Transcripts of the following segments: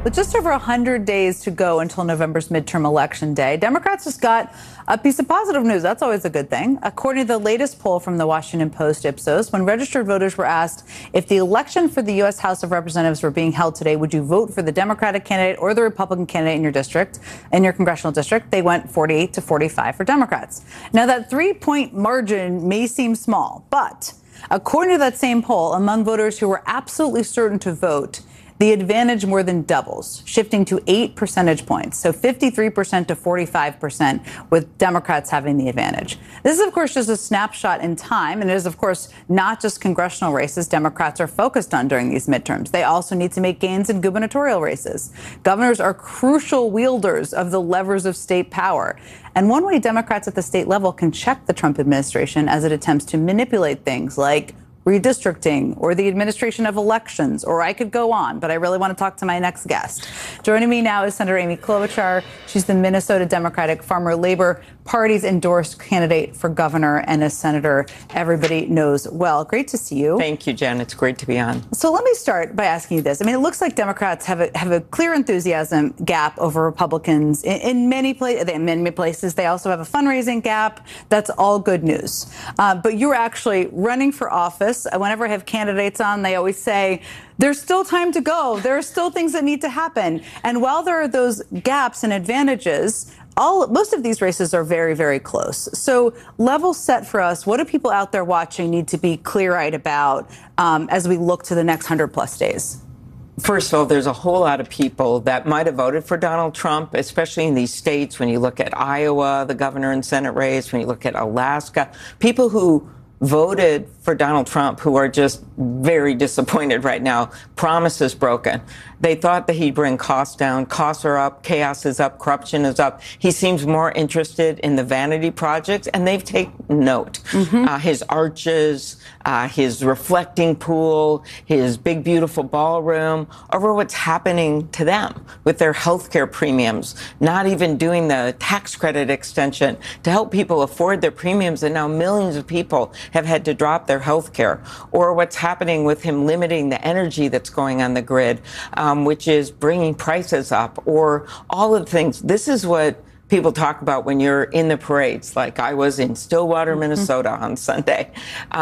with just over 100 days to go until November's midterm election day, Democrats just got a piece of positive news. That's always a good thing. According to the latest poll from the Washington Post Ipsos, when registered voters were asked if the election for the U.S. House of Representatives were being held today, would you vote for the Democratic candidate or the Republican candidate in your district, in your congressional district? They went 48 to 45 for Democrats. Now, that 3-point margin may seem small, but according to that same poll, among voters who were absolutely certain to vote, the advantage more than doubles, shifting to 8 percentage points. So 53% to 45%, with Democrats having the advantage. This is, of course, just a snapshot in time. And it is, of course, not just congressional races Democrats are focused on during these midterms. They also need to make gains in gubernatorial races. Governors are crucial wielders of the levers of state power. And one way Democrats at the state level can check the Trump administration as it attempts to manipulate things like redistricting or the administration of elections, or I could go on, but I really want to talk to my next guest. Joining me now is Senator Amy Klobuchar. She's the Minnesota Democratic Farmer Labor Party's endorsed candidate for governor and a senator everybody knows well. Great to see you. Thank you, Jen. It's great to be on. So let me start by asking you this. I mean, it looks like Democrats have a clear enthusiasm gap over Republicans in many places. They also have a fundraising gap. That's all good news. But you're actually running for office. Whenever I have candidates on, they always say, there's still time to go. There are still things that need to happen. And while there are those gaps and advantages, most of these races are very, very close. So level set for us, what do people out there watching need to be clear-eyed about as we look to the next 100-plus days? First of all, there's a whole lot of people that might have voted for Donald Trump, especially in these states. When you look at Iowa, the governor and Senate race, when you look at Alaska, people who voted for Donald Trump who are just very disappointed right now. Promises broken. They thought that he'd bring costs down. Costs are up. Chaos is up. Corruption is up. He seems more interested in the vanity projects, and they've taken note. His arches, his reflecting pool, his big, beautiful ballroom, over what's happening to them with their health care premiums, not even doing the tax credit extension to help people afford their premiums, and now millions of people have had to drop their health care, or what's happening with him limiting the energy that's going on the grid, which is bringing prices up, or all of the things. This is what people talk about when you're in the parades, like I was in Stillwater, Minnesota on Sunday.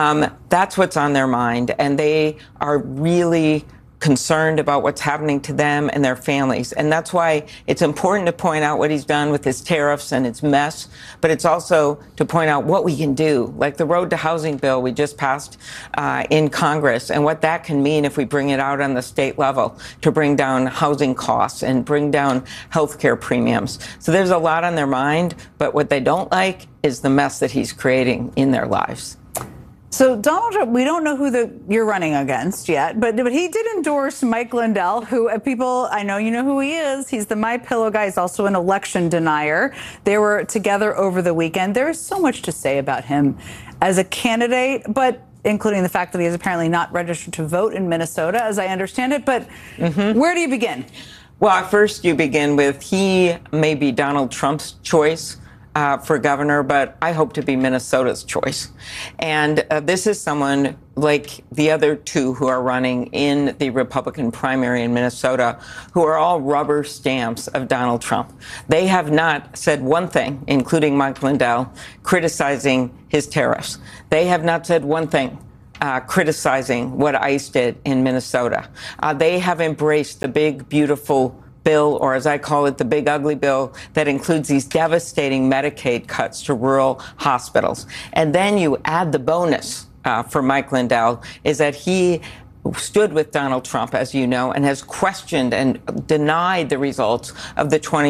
That's what's on their mind, and they are really concerned about what's happening to them and their families. And that's why it's important to point out what he's done with his tariffs and its mess, but it's also to point out what we can do, like the Road to Housing bill we just passed in Congress, and what that can mean if we bring it out on the state level to bring down housing costs and bring down health care premiums. So there's a lot on their mind, but what they don't like is the mess that he's creating in their lives. So Donald Trump, we don't know who you're running against yet, but he did endorse Mike Lindell, who people, I know you know who he is. He's the MyPillow guy. He's also an election denier. They were together over the weekend. There is so much to say about him as a candidate, but including the fact that he is apparently not registered to vote in Minnesota, as I understand it. But where do you begin? Well, first you begin with he may be Donald Trump's choice for governor, but I hope to be Minnesota's choice. And this is someone like the other two who are running in the Republican primary in Minnesota, who are all rubber stamps of Donald Trump. They have not said one thing, including Mike Lindell, criticizing his tariffs. They have not said one thing criticizing what ICE did in Minnesota. They have embraced the big, beautiful bill, or as I call it, the big ugly bill, that includes these devastating Medicaid cuts to rural hospitals. And then you add the bonus for Mike Lindell is that he stood with Donald Trump, as you know, and has questioned and denied the results of the